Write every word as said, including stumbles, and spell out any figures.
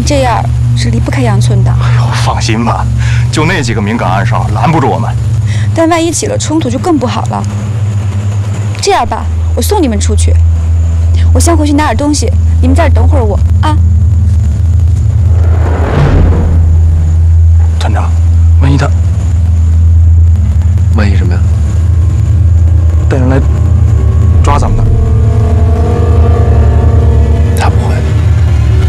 这样是离不开杨村的。 哎呦，放心吧，就那几个敏感暗哨拦不住我们。 但万一起了冲突就更不好了。这样吧，我送你们出去，我先回去拿点东西，你们在这等会儿我啊。 团长，万一他， 万一什么呀？ 带上来